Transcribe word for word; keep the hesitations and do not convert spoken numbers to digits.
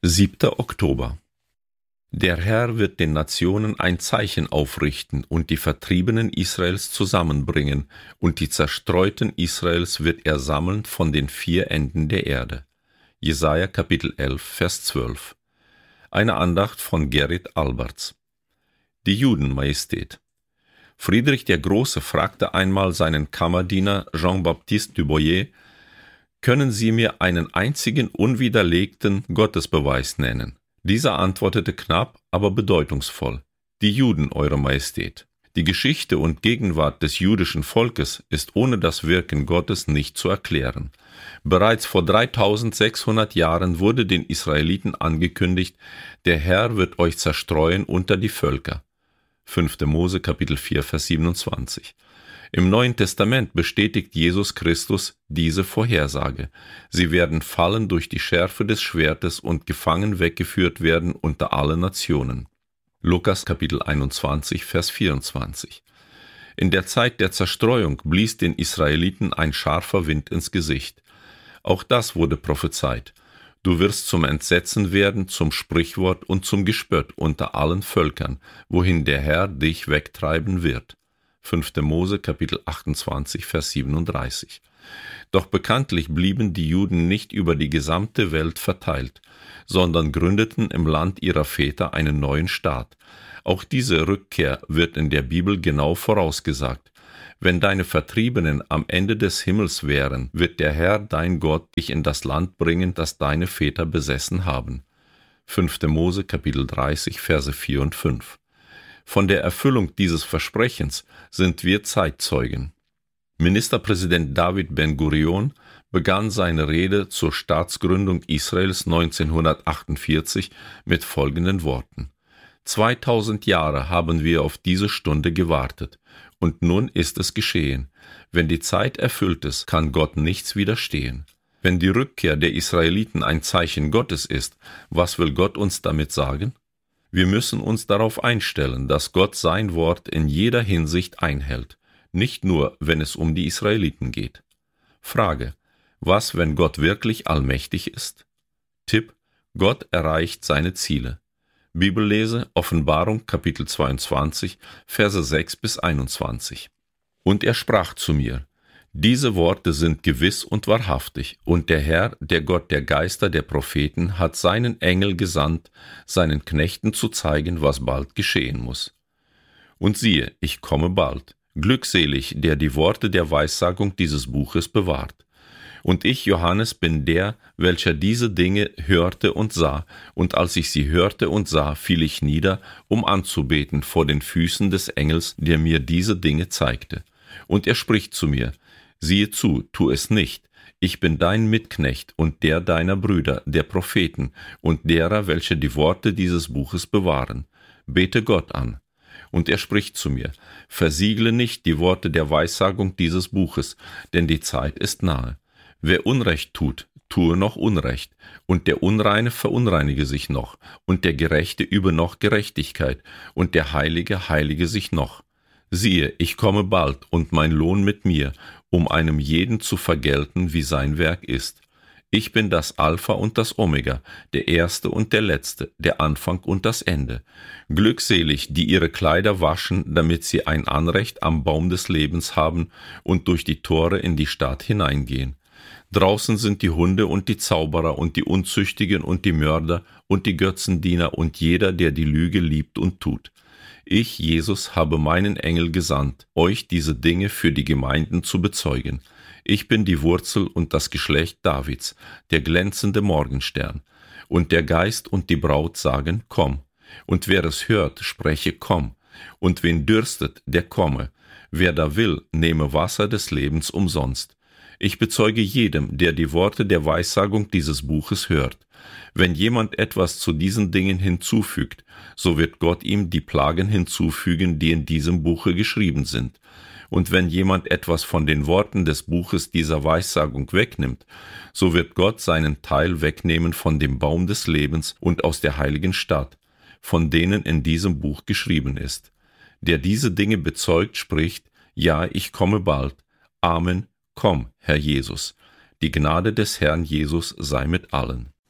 siebter Oktober. Der Herr wird den Nationen ein Zeichen aufrichten und die Vertriebenen Israels zusammenbringen, und die Zerstreuten Israels wird er sammeln von den vier Enden der Erde. Jesaja Kapitel elf, Vers zwölf. Eine Andacht von Gerrit Alberts. Die Juden, Majestät. Friedrich der Große fragte einmal seinen Kammerdiener Jean-Baptiste du Boyer: Können Sie mir einen einzigen unwiderlegten Gottesbeweis nennen? Dieser antwortete knapp, aber bedeutungsvoll: Die Juden, Eure Majestät. Die Geschichte und Gegenwart des jüdischen Volkes ist ohne das Wirken Gottes nicht zu erklären. Bereits vor dreitausendsechshundert Jahren wurde den Israeliten angekündigt: Der Herr wird euch zerstreuen unter die Völker. fünfter Mose Kapitel vier, Vers siebenundzwanzig. Im Neuen Testament bestätigt Jesus Christus diese Vorhersage. Sie werden fallen durch die Schärfe des Schwertes und gefangen weggeführt werden unter alle Nationen. Lukas Kapitel einundzwanzig, Vers vierundzwanzig. In der Zeit der Zerstreuung blies den Israeliten ein scharfer Wind ins Gesicht. Auch das wurde prophezeit. Du wirst zum Entsetzen werden, zum Sprichwort und zum Gespött unter allen Völkern, wohin der Herr dich wegtreiben wird. fünfter Mose Kapitel achtundzwanzig, Vers siebenunddreißig. Doch bekanntlich blieben die Juden nicht über die gesamte Welt verteilt, sondern gründeten im Land ihrer Väter einen neuen Staat. Auch diese Rückkehr wird in der Bibel genau vorausgesagt. Wenn deine Vertriebenen am Ende des Himmels wären, wird der Herr, dein Gott, dich in das Land bringen, das deine Väter besessen haben. fünfter Mose Kapitel dreißig, Verse vier und fünf. Von der Erfüllung dieses Versprechens sind wir Zeitzeugen. Ministerpräsident David Ben-Gurion begann seine Rede zur Staatsgründung Israels neunzehnhundertachtundvierzig mit folgenden Worten: Zweitausend Jahre haben wir auf diese Stunde gewartet, und nun ist es geschehen. Wenn die Zeit erfüllt ist, kann Gott nichts widerstehen. Wenn die Rückkehr der Israeliten ein Zeichen Gottes ist, was will Gott uns damit sagen? Wir müssen uns darauf einstellen, dass Gott sein Wort in jeder Hinsicht einhält, nicht nur, wenn es um die Israeliten geht. Frage: Was, wenn Gott wirklich allmächtig ist? Tipp: Gott erreicht seine Ziele. Bibellese: Offenbarung Kapitel zweiundzwanzig, Verse sechs bis einundzwanzig. Und er sprach zu mir: Diese Worte sind gewiss und wahrhaftig, und der Herr, der Gott der Geister der Propheten, hat seinen Engel gesandt, seinen Knechten zu zeigen, was bald geschehen muss. Und siehe, ich komme bald. Glückselig, der die Worte der Weissagung dieses Buches bewahrt. Und ich, Johannes, bin der, welcher diese Dinge hörte und sah, und als ich sie hörte und sah, fiel ich nieder, um anzubeten vor den Füßen des Engels, der mir diese Dinge zeigte. Und er spricht zu mir: Siehe zu, tu es nicht. Ich bin dein Mitknecht und der deiner Brüder, der Propheten, und derer, welche die Worte dieses Buches bewahren. Bete Gott an. Und er spricht zu mir: Versiegle nicht die Worte der Weissagung dieses Buches, denn die Zeit ist nahe. Wer Unrecht tut, tue noch Unrecht, und der Unreine verunreinige sich noch, und der Gerechte übe noch Gerechtigkeit, und der Heilige heilige sich noch. Siehe, ich komme bald, und mein Lohn mit mir, um einem jeden zu vergelten, wie sein Werk ist. Ich bin das Alpha und das Omega, der Erste und der Letzte, der Anfang und das Ende. Glückselig, die ihre Kleider waschen, damit sie ein Anrecht am Baum des Lebens haben und durch die Tore in die Stadt hineingehen. Draußen sind die Hunde und die Zauberer und die Unzüchtigen und die Mörder und die Götzendiener und jeder, der die Lüge liebt und tut. Ich, Jesus, habe meinen Engel gesandt, euch diese Dinge für die Gemeinden zu bezeugen. Ich bin die Wurzel und das Geschlecht Davids, der glänzende Morgenstern. Und der Geist und die Braut sagen: Komm. Und wer es hört, spreche: Komm. Und wen dürstet, der komme. Wer da will, nehme Wasser des Lebens umsonst. Ich bezeuge jedem, der die Worte der Weissagung dieses Buches hört. Wenn jemand etwas zu diesen Dingen hinzufügt, so wird Gott ihm die Plagen hinzufügen, die in diesem Buche geschrieben sind. Und wenn jemand etwas von den Worten des Buches dieser Weissagung wegnimmt, so wird Gott seinen Teil wegnehmen von dem Baum des Lebens und aus der heiligen Stadt, von denen in diesem Buch geschrieben ist. Der diese Dinge bezeugt, spricht: Ja, ich komme bald. Amen. Komm, Herr Jesus. Die Gnade des Herrn Jesus sei mit allen.